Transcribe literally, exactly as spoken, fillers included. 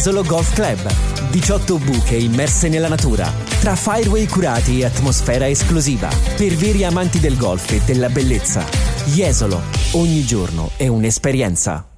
Jesolo Golf Club. diciotto buche immerse nella natura, tra fireway curati e atmosfera esclusiva, per veri amanti del golf e della bellezza. Jesolo, ogni giorno è un'esperienza.